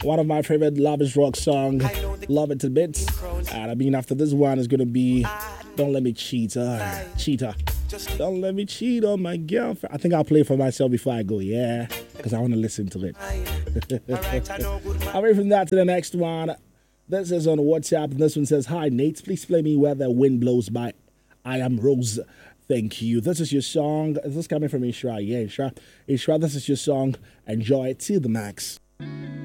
One of my favorite Love is Rock song, Love It to Bits. And I mean, after this one is going to be Don't Let Me Cheat. Cheater. Don't let me cheat on my girlfriend. I think I'll play it for myself before I go, yeah, because I want to listen to it. Away from that to the next one. This is on WhatsApp, and this one says, "Hi, Nate, please play me Where the Wind Blows by I Am Rose. Thank you. This is your song. Is this coming from Ishra? Yeah, Ishra. Ishra, this is your song. Enjoy it to the max."